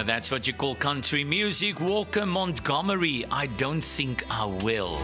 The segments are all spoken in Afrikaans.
That's what you call country music. Walker Montgomery, I don't think I will.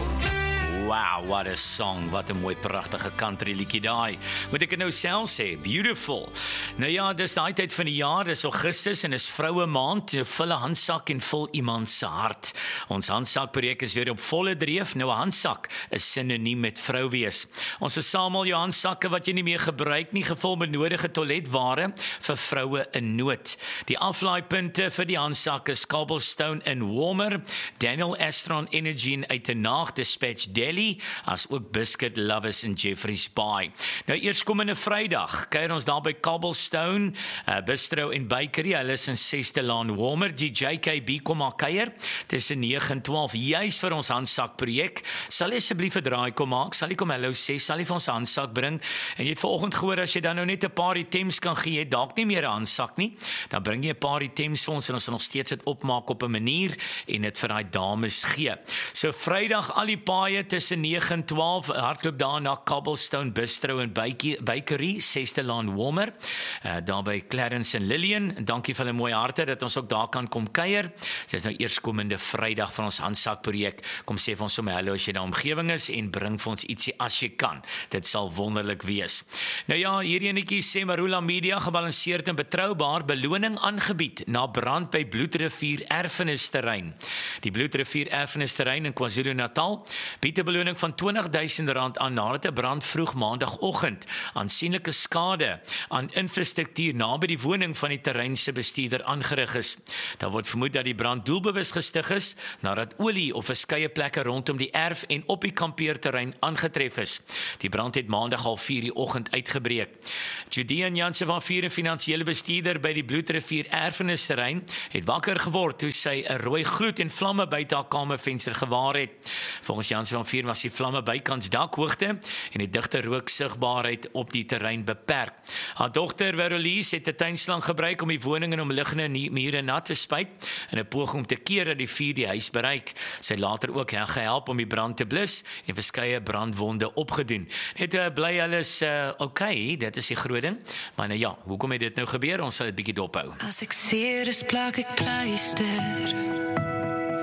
Wow, what a song, wat 'n mooi pragtige country liedjie daai. Moet ek dit nou self sê, beautiful. Nou ja, dis daai tyd van die jaar, dis Augustus en is vroue maand, vul 'n handsak en vul iemand se hart. Ons handsakprojek is weer op volle dreef. Nou 'n handsak is sinoniem met vrou wees. Ons versamel jou handsakke wat jy nie meer gebruik nie, gevul met nodige toiletware vir vroue in nood. Die aflaaipunte vir die handsak is Cobblestone in Warmer, Daniel Astron Energy in Uitenaag, Dispatch Delhi, as ook Biscuit Lovers in Jeffreys Bay. Nou eerskomende Vrydag kuier ons daar by Cobblestone, Bistro en Bakery. Hulle is in 6de Laan Warmer. JKB kom maar kuier tussen 9 en 12, juis vir ons handsakprojek. Sal jy asseblief 'n draai kom maak? Sal jy kom hallo sê? Sal jy vir ons 'n handsak bring? En jy het vanoggend gehoor as jy dan nou net 'n paar items kan gee, jy dalk nie meer 'n handsak nie, dan bring jy 'n paar items vir ons en ons sal nog steeds dit opmaak op 'n manier en dit vir daai dames gee. So Vrydag al die paaie tussen 9 en 12, hardloop daar na Cobblestone Bistro en Bakery, 6de Laan Warmer, daar by Clarence en Lillian. Dankie vir hulle mooi harte dat ons ook daar kan kom kuier. Dit is nou eerskomende Vrydag van ons handsakprojek. Kom sê vir ons sommer hallo as jy in die omgewing is en bring vir ons ietsie as jy kan. Dit sal wonderlik wees. Nou ja, hierdie enetjie sê Marula Media, gebalanseerd en betroubaar, beloning aangebied na brand by Bloedrivier Erfenisterrein. Die Bloedrivier Erfenisterrein in KwaZulu-Natal bied 'n beloning van R20,000 aan nadat 'n brand vroeg maandagooggend aansienlike skade aan infrastruktuur naby die woning van die terrein se bestuurder aangerig is. Daar word vermoed dat die brand doelbewus gestig is nadat olie op verskeie plekke rondom die erf en op die kampeerterrein aangetref is. Die brand het maandag al 4 die oggend uitgebreek. Judean Jansen van Vier, 'n finansiële bestuurder by die Bloedrivier Erfenisterrein, het wakker geword toe sy 'n rooi gloed en vlamme buite haar kamervenster gewaar het. Volgens Jansen van Vier was die vlamme bykans dakhoogte en die digte rooksigbaarheid op die terrein beperk. Haar dogter Verolise het 'n tuinslang gebruik om die woning en omliggende mure nat te spuit in 'n poging om te keer dat die vuur die huis bereik. Sy het later ook gehelp om die brand te blus en verskeie brandwonde opgedoen. Net bly alles okay, dit is die groot ding. Maar nou ja, hoekom het dit nou gebeur? Ons sal dit bietjie dophou. As ek seer is, plak ek pleister.